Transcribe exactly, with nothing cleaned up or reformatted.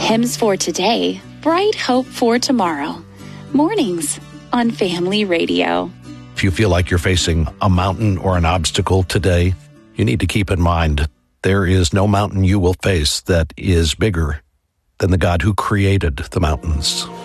Hymns for today, bright hope for tomorrow. Mornings on Family Radio. If you feel like you're facing a mountain or an obstacle today, you need to keep in mind there is no mountain you will face that is bigger than the God who created the mountains.